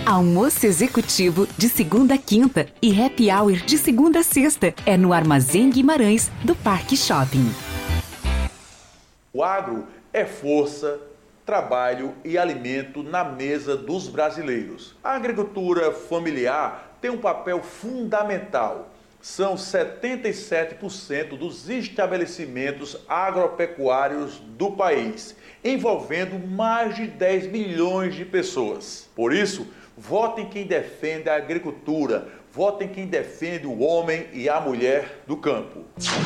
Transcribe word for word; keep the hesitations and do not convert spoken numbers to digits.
Almoço executivo de segunda a quinta e happy hour de segunda a sexta. É no Armazém Guimarães, do Parque Shopping. O agro é força, trabalho e alimento na mesa dos brasileiros. A agricultura familiar tem um papel fundamental. São setenta e sete por cento dos estabelecimentos agropecuários do país, envolvendo mais de dez milhões de pessoas. Por isso, votem quem defende a agricultura, votem quem defende o homem e a mulher do campo.